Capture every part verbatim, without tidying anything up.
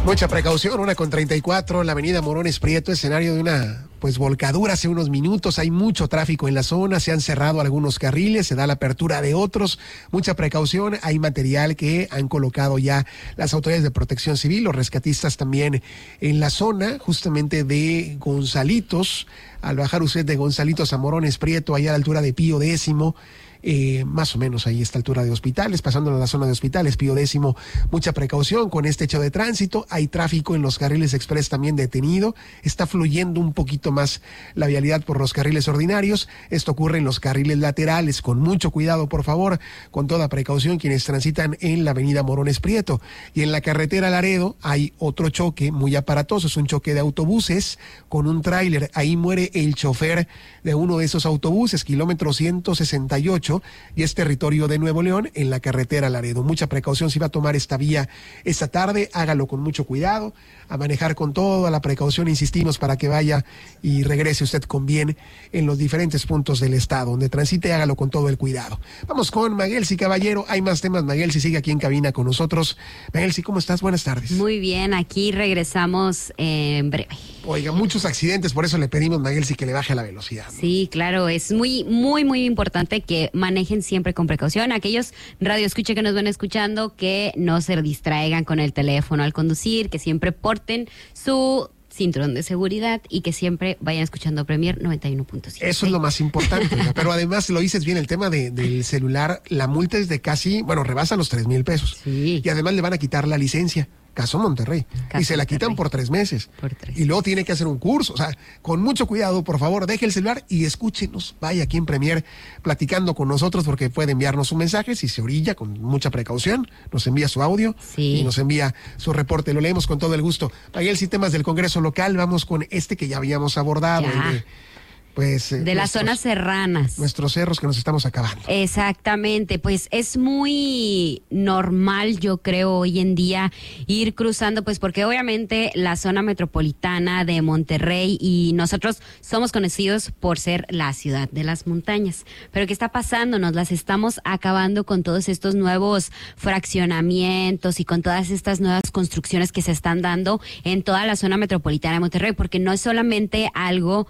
Mucha precaución, una con treinta y cuatro, la avenida Morones Prieto, escenario de una pues volcadura hace unos minutos. Hay mucho tráfico en la zona, se han cerrado algunos carriles, se da la apertura de otros. Mucha precaución, hay material que han colocado ya las autoridades de protección civil, los rescatistas también en la zona, justamente de Gonzalitos. Al bajar usted de Gonzalitos a Morones Prieto, allá a la altura de Pío Décimo, Eh, más o menos ahí a esta altura de hospitales, pasando a la zona de hospitales, Pío Décimo, mucha precaución con este hecho de tránsito. Hay tráfico en los carriles express también detenido, está fluyendo un poquito más la vialidad por los carriles ordinarios. Esto ocurre en los carriles laterales, con mucho cuidado, por favor, con toda precaución quienes transitan en la avenida Morones Prieto. Y en la carretera Laredo hay otro choque muy aparatoso, es un choque de autobuses con un tráiler. Ahí muere el chofer de uno de esos autobuses, kilómetro ciento sesenta y ocho, y es territorio de Nuevo León, en la carretera Laredo. Mucha precaución si va a tomar esta vía esta tarde, hágalo con mucho cuidado, a manejar con toda la precaución, insistimos, para que vaya y regrese usted con bien en los diferentes puntos del estado. Donde transite, hágalo con todo el cuidado. Vamos con Maguelsi Caballero, hay más temas. Maguelsi sigue aquí en cabina con nosotros. Maguelsi, ¿cómo estás? Buenas tardes. Muy bien, aquí regresamos en breve. Oiga, muchos accidentes, por eso le pedimos, Maguelsi, que le baje la velocidad, ¿no? Sí, claro, es muy, muy, muy importante que manejen siempre con precaución. Aquellos radioescucha que nos van escuchando, que no se distraigan con el teléfono al conducir, que siempre porten su cinturón de seguridad y que siempre vayan escuchando Premier noventa y uno punto siete. Eso es lo más importante, ¿no? Pero además lo dices bien, el tema de, del celular, la multa es de casi, bueno, rebasa los tres mil pesos. Sí. Y además le van a quitar la licencia. Caso Monterrey. Caso y se la Monterrey. quitan por tres meses. Por tres. Y luego tiene que hacer un curso. O sea, con mucho cuidado, por favor, deje el celular y escúchenos. Vaya aquí en Premier platicando con nosotros, porque puede enviarnos un mensaje si se orilla, con mucha precaución. Nos envía su audio Sí. y nos envía su reporte. Lo leemos con todo el gusto. Miguel, sí, temas del Congreso local. Vamos con este que ya habíamos abordado. Ya. el de, pues, eh, De las nuestros- zonas serranas. Nuestros cerros que nos estamos acabando. Exactamente, pues es muy normal, yo creo, hoy en día ir cruzando, pues porque obviamente la zona metropolitana de Monterrey, y nosotros somos conocidos por ser la ciudad de las montañas. Pero ¿qué está pasando? Nos las estamos acabando con todos estos nuevos fraccionamientos y con todas estas nuevas construcciones que se están dando en toda la zona metropolitana de Monterrey, porque no es solamente algo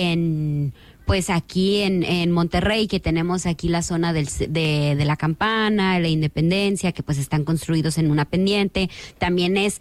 en pues aquí en, en Monterrey, que tenemos aquí la zona del, de, de la Campana, la Independencia, que pues están construidos en una pendiente. También es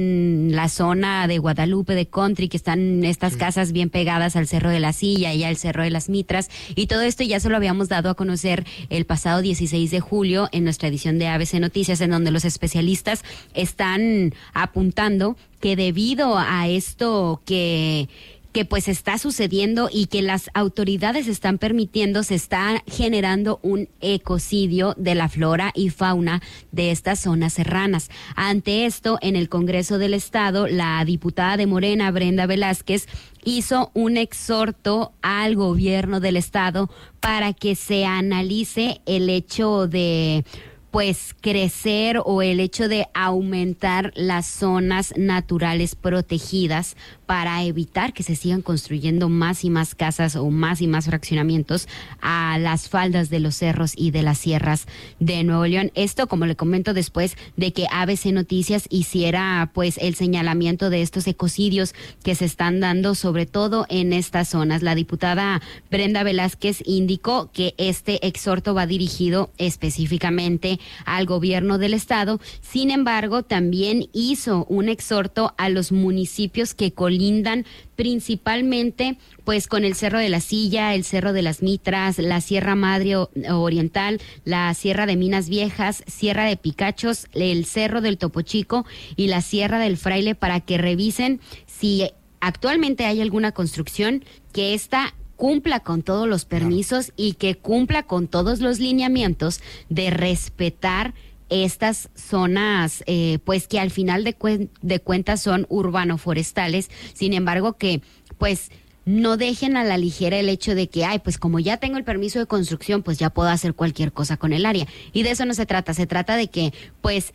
en la zona de Guadalupe, de Country, que están estas casas bien pegadas al Cerro de la Silla y al Cerro de las Mitras. Y todo esto ya se lo habíamos dado a conocer el pasado dieciséis de julio en nuestra edición de A B C Noticias, en donde los especialistas están apuntando que debido a esto que que pues está sucediendo y que las autoridades están permitiendo, se está generando un ecocidio de la flora y fauna de estas zonas serranas. Ante esto, en el Congreso del Estado, la diputada de Morena, Brenda Velázquez, hizo un exhorto al gobierno del Estado para que se analice el hecho de pues crecer o el hecho de aumentar las zonas naturales protegidas para evitar que se sigan construyendo más y más casas o más y más fraccionamientos a las faldas de los cerros y de las sierras de Nuevo León. Esto, como le comento, después de que A B C Noticias hiciera pues el señalamiento de estos ecocidios que se están dando, sobre todo en estas zonas. La diputada Brenda Velázquez indicó que este exhorto va dirigido específicamente al gobierno del estado. Sin embargo, también hizo un exhorto a los municipios que colindan principalmente pues con el Cerro de la Silla, el Cerro de las Mitras, la Sierra Madre Oriental, la Sierra de Minas Viejas, Sierra de Picachos, el Cerro del Topo Chico y la Sierra del Fraile, para que revisen si actualmente hay alguna construcción, que esta cumpla con todos los permisos y que cumpla con todos los lineamientos de respetar estas zonas, eh, pues que al final de, cuen- de cuentas son urbano-forestales. Sin embargo, que pues no dejen a la ligera el hecho de que, ay, pues como ya tengo el permiso de construcción, pues ya puedo hacer cualquier cosa con el área. Y de eso no se trata, se trata de que pues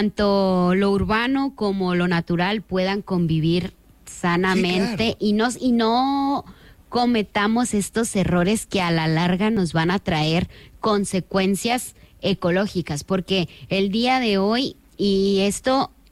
tanto lo urbano como lo natural puedan convivir sanamente. Sí, claro. y no y no cometamos estos errores que a la larga nos van a traer consecuencias ecológicas, porque el día de hoy, y esto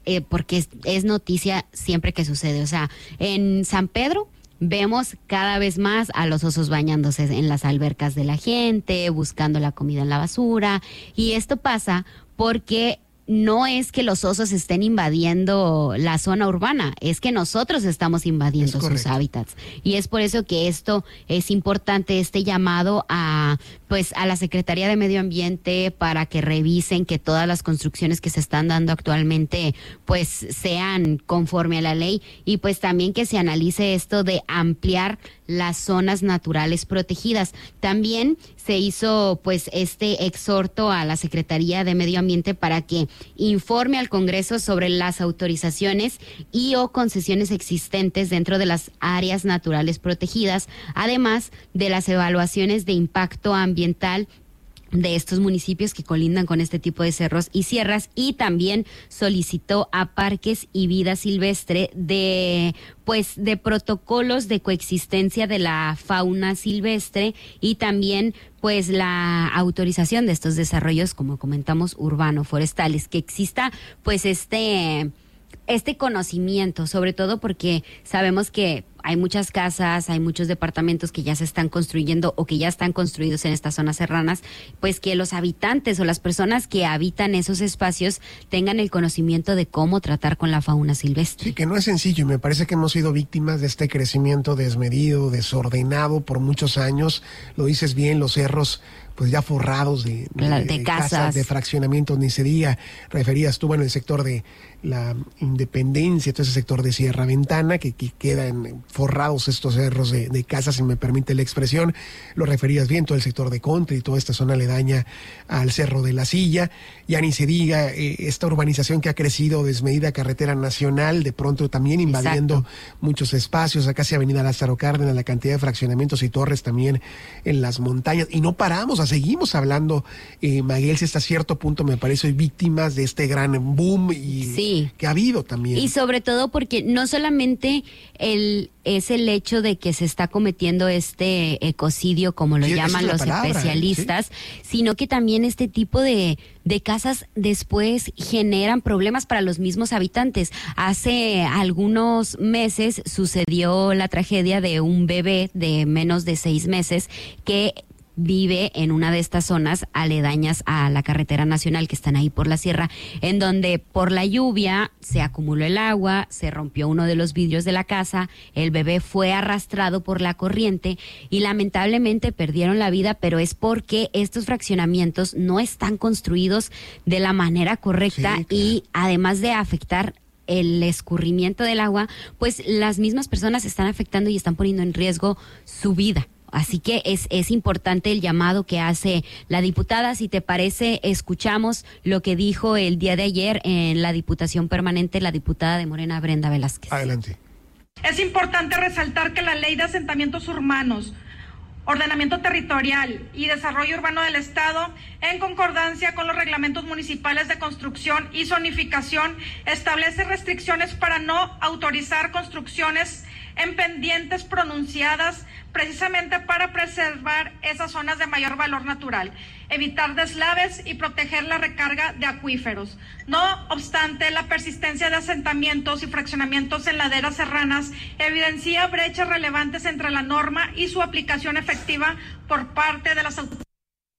eh, porque es, es noticia siempre que sucede. O sea, en San Pedro vemos cada vez más a los osos bañándose en las albercas de la gente, buscando la comida en la basura, y esto pasa porque no es que los osos estén invadiendo la zona urbana, es que nosotros estamos invadiendo sus hábitats. Y es por eso que esto es importante, este llamado a pues a la Secretaría de Medio Ambiente para que revisen que todas las construcciones que se están dando actualmente pues sean conforme a la ley, y pues también que se analice esto de ampliar las zonas naturales protegidas. También se hizo pues este exhorto a la Secretaría de Medio Ambiente para que informe al Congreso sobre las autorizaciones y o concesiones existentes dentro de las áreas naturales protegidas, además de las evaluaciones de impacto ambiental de estos municipios que colindan con este tipo de cerros y sierras, y también solicitó a Parques y Vida Silvestre de pues de protocolos de coexistencia de la fauna silvestre, y también pues la autorización de estos desarrollos, como comentamos, urbano-forestales, que exista pues este este conocimiento, sobre todo porque sabemos que hay muchas casas, hay muchos departamentos que ya se están construyendo o que ya están construidos en estas zonas serranas, pues que los habitantes o las personas que habitan esos espacios tengan el conocimiento de cómo tratar con la fauna silvestre. Sí, que no es sencillo, y me parece que hemos sido víctimas de este crecimiento desmedido, desordenado por muchos años. Lo dices bien, los cerros pues ya forrados de, de, de, de casas. casas, de fraccionamientos, ni se diga. Referías tú, bueno, el sector de la Independencia, todo ese sector de Sierra Ventana, que, que quedan forrados estos cerros de, de casas, si me permite la expresión. Lo referías bien, todo el sector de Country, toda esta zona aledaña al Cerro de la Silla. Ya ni se diga eh, esta urbanización que ha crecido desmedida, carretera nacional, de pronto también invadiendo Exacto. muchos espacios. Acá se Avenida Lázaro Cárdenas, la cantidad de fraccionamientos y torres también en las montañas. Y no paramos, seguimos hablando, eh, Maguel, si hasta cierto punto me parece víctimas de este gran boom y sí. que ha habido también. Y sobre todo porque no solamente el es el hecho de que se está cometiendo este ecocidio, como lo sí, llaman los palabra, especialistas, ¿sí? sino que también este tipo de, de casas después generan problemas para los mismos habitantes. Hace algunos meses sucedió la tragedia de un bebé de menos de seis meses que vive en una de estas zonas aledañas a la carretera nacional, que están ahí por la sierra, en donde por la lluvia se acumuló el agua, se rompió uno de los vidrios de la casa, el bebé fue arrastrado por la corriente y lamentablemente perdieron la vida, pero es porque estos fraccionamientos no están construidos de la manera correcta, sí, claro. y además de afectar el escurrimiento del agua, pues las mismas personas están afectando y están poniendo en riesgo su vida. Así que es, es importante el llamado que hace la diputada. Si te parece, escuchamos lo que dijo el día de ayer en la Diputación Permanente la diputada de Morena, Brenda Velázquez. Adelante. Es importante resaltar que la Ley de Asentamientos Urbanos, Ordenamiento Territorial y Desarrollo Urbano del Estado, en concordancia con los reglamentos municipales de construcción y zonificación, establece restricciones para no autorizar construcciones en pendientes pronunciadas, precisamente para preservar esas zonas de mayor valor natural, evitar deslaves y proteger la recarga de acuíferos. No obstante, la persistencia de asentamientos y fraccionamientos en laderas serranas evidencia brechas relevantes entre la norma y su aplicación efectiva por parte de las autoridades.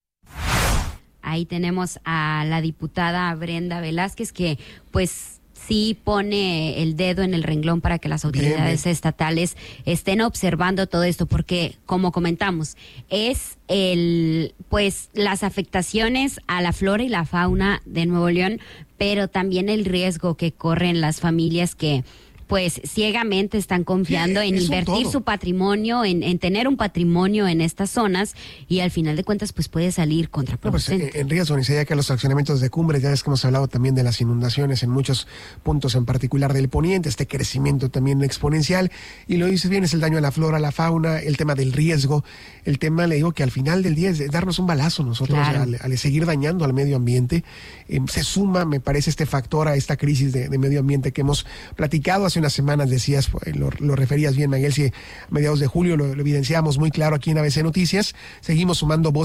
Ahí tenemos a la diputada Brenda Velázquez, que pues sí pone el dedo en el renglón para que las autoridades bien, estatales estén observando todo esto, porque como comentamos, es el pues las afectaciones a la flora y la fauna de Nuevo León, pero también el riesgo que corren las familias que pues ciegamente están confiando sí, en invertir todo. su patrimonio, en, en tener un patrimonio en estas zonas, y al final de cuentas pues puede salir contraproducente. No, pues, en riesgo, ni siquiera que los fraccionamientos de cumbres, ya ves que hemos hablado también de las inundaciones en muchos puntos, en particular del poniente, este crecimiento también exponencial, y lo dices bien, es el daño a la flora, a la fauna, el tema del riesgo, el tema, le digo que al final del día es darnos un balazo nosotros, claro. al, al seguir dañando al medio ambiente. Eh, se suma, me parece, este factor a esta crisis de, de medio ambiente que hemos platicado hace unas semanas, decías, lo, lo referías bien, Maguel, si a mediados de julio lo, lo evidenciamos muy claro aquí en A B C Noticias. Seguimos sumando voces